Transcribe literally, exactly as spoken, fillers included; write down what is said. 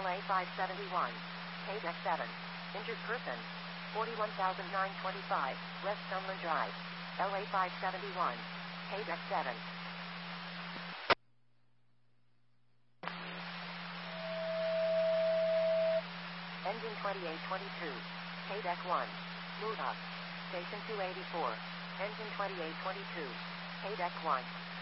L A five seventy-one, K deck seven. Injured person, forty-one thousand nine hundred twenty-five, West Sunland Drive, L A five seventy-one, K deck seven. Engine twenty-eight twenty-two, K deck one. Move up. Station two eighty-four, engine twenty-eight twenty-two, K deck one.